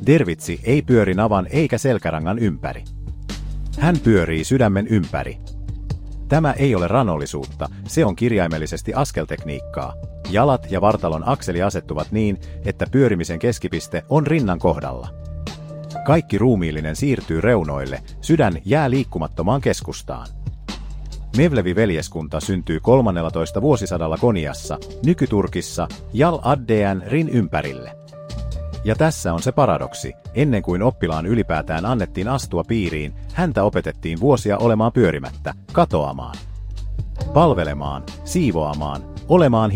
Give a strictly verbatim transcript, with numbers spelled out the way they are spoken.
Dervitsi ei pyöri navan eikä selkärangan ympäri. Hän pyörii sydämen ympäri. Tämä ei ole ranollisuutta, se on kirjaimellisesti askeltekniikkaa. Jalat ja vartalon akseli asettuvat niin, että pyörimisen keskipiste on rinnan kohdalla. Kaikki ruumiillinen siirtyy reunoille, sydän jää liikkumattomaan keskustaan. Mevlevi-veljeskunta syntyy kolmannellatoista vuosisadalla Koniassa, nykyturkissa, Jal Addeän rin ympärille. Ja tässä on se paradoksi, ennen kuin oppilaan ylipäätään annettiin astua piiriin, häntä opetettiin vuosia olemaan pyörimättä, katoamaan, palvelemaan, siivoamaan, olemaan